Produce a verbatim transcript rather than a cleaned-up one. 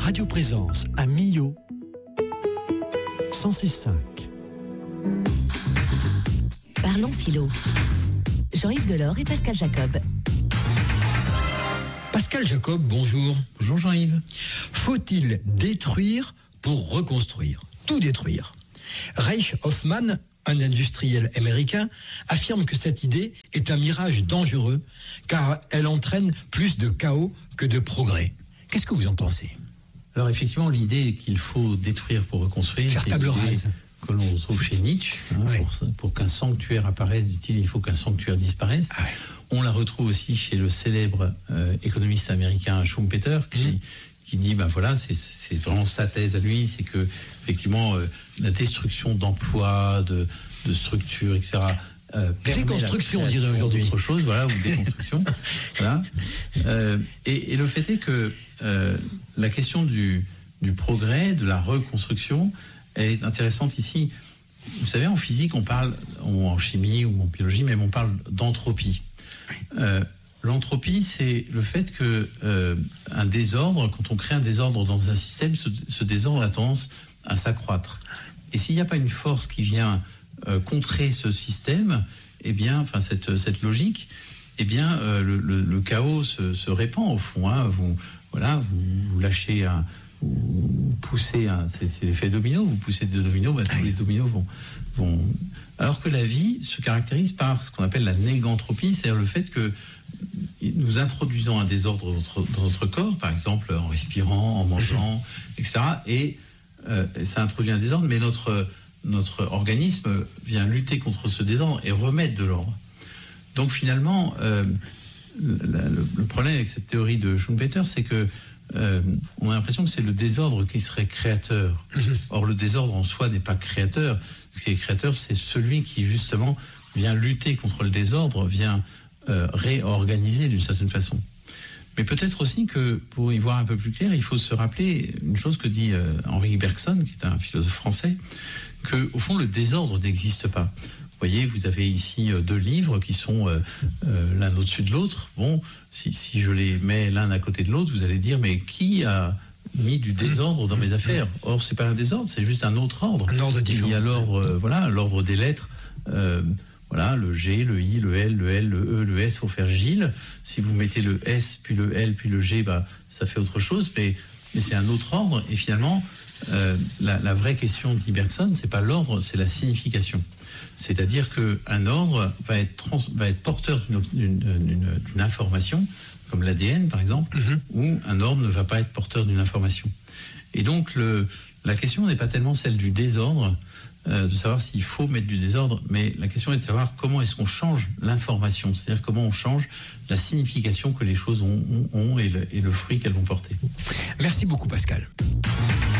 Radio Présence à Millau, cent six virgule cinq. Parlons philo. Jean-Yves Delors et Pascal Jacob. Pascal Jacob, bonjour. Bonjour Jean-Yves. Faut-il détruire pour reconstruire? Tout détruire. Reich Hoffman, un industriel américain, affirme que cette idée est un mirage dangereux car elle entraîne plus de chaos que de progrès. Qu'est-ce que vous en pensez? Alors effectivement, l'idée qu'il faut détruire pour reconstruire, faire c'est table rase, que l'on retrouve chez Nietzsche. Hein, oui. pour, pour qu'un sanctuaire apparaisse, dit-il, il faut qu'un sanctuaire disparaisse. Ah ouais. On la retrouve aussi chez le célèbre euh, économiste américain Schumpeter, qui, mmh. qui dit, ben voilà, c'est, c'est vraiment sa thèse à lui, c'est que effectivement euh, la destruction d'emplois, de, de structures, et cetera. Euh, déconstruction, on dirait aujourd'hui. Autre chose, voilà, ou déconstruction. Voilà. Euh, et, et le fait est que euh, la question du, du progrès, de la reconstruction, est intéressante ici. Vous savez, en physique, on parle, ou en chimie ou en biologie, même on parle d'entropie. Euh, l'entropie, c'est le fait que euh, un désordre, quand on crée un désordre dans un système, ce, ce désordre a tendance à s'accroître. Et s'il n'y a pas une force qui vient euh, contrer ce système, eh bien, enfin cette cette logique, eh bien, euh, le, le, le chaos se, se répand au fond. Hein. Vous voilà, vous, vous lâchez un, vous poussez un, c'est, c'est l'effet domino. Vous poussez des dominos, bah, tous les dominos vont vont. Alors que la vie se caractérise par ce qu'on appelle la négantropie, c'est-à-dire le fait que nous introduisons un désordre dans notre, dans notre corps, par exemple en respirant, en mangeant, et cetera. Et euh, ça introduit un désordre, mais notre, notre organisme vient lutter contre ce désordre et remettre de l'ordre. Donc finalement, euh, le, le, le problème avec cette théorie de Schumpeter, c'est que Euh, on a l'impression que c'est le désordre qui serait créateur. Or, le désordre en soi n'est pas créateur. Ce qui est créateur, c'est celui qui, justement, vient lutter contre le désordre, vient euh, réorganiser d'une certaine façon. Mais peut-être aussi que, pour y voir un peu plus clair, il faut se rappeler une chose que dit euh, Henri Bergson, qui est un philosophe français, que, au fond, le désordre n'existe pas. Vous voyez, vous avez ici deux livres qui sont euh, euh, l'un au-dessus de l'autre. Bon, si, si je les mets l'un à côté de l'autre, vous allez dire, mais qui a mis du désordre dans mes affaires? Or, c'est pas un désordre, c'est juste un autre ordre. Un ordre différent. Il y a l'ordre, euh, voilà, l'ordre des lettres. Euh, voilà, le G, le I, le L, le L, le E, le S, pour faire Gilles. Si vous mettez le S, puis le L, puis le G, bah, ça fait autre chose, mais, mais c'est un autre ordre. Et finalement, euh, la, la vraie question dit Bergson, c'est pas l'ordre, c'est la signification. C'est-à-dire qu'un ordre va être, trans, va être porteur d'une, d'une, d'une, d'une information, comme l'A D N par exemple, mm-hmm. ou un ordre ne va pas être porteur d'une information. Et donc le, la question n'est pas tellement celle du désordre, euh, de savoir s'il faut mettre du désordre, mais la question est de savoir comment est-ce qu'on change l'information, c'est-à-dire comment on change la signification que les choses ont, ont, ont et, le, et le fruit qu'elles vont porter. Merci beaucoup Pascal.